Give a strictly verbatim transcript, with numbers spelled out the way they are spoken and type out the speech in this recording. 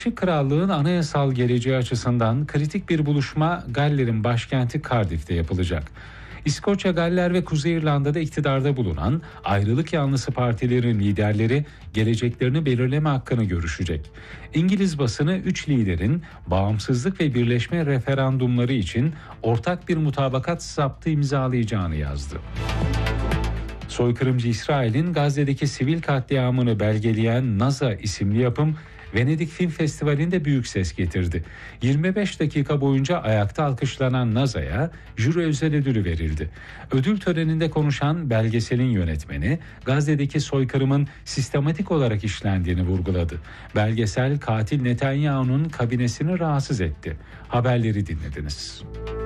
Birleşik Krallığın anayasal geleceği açısından kritik bir buluşma Galler'in başkenti Cardiff'te yapılacak. İskoçya, Galler ve Kuzey İrlanda'da iktidarda bulunan ayrılık yanlısı partilerin liderleri geleceklerini belirleme hakkını görüşecek. İngiliz basını üç liderin bağımsızlık ve birleşme referandumları için ortak bir mutabakat zaptı imzalayacağını yazdı. Soykırımcı İsrail'in Gazze'deki sivil katliamını belgeleyen NASA isimli yapım Venedik Film Festivali'nde büyük ses getirdi. yirmi beş dakika boyunca ayakta alkışlanan NASA'ya jüri özel ödülü verildi. Ödül töreninde konuşan belgeselin yönetmeni, Gazze'deki soykırımın sistematik olarak işlendiğini vurguladı. Belgesel katil Netanyahu'nun kabinesini rahatsız etti. Haberleri dinlediniz.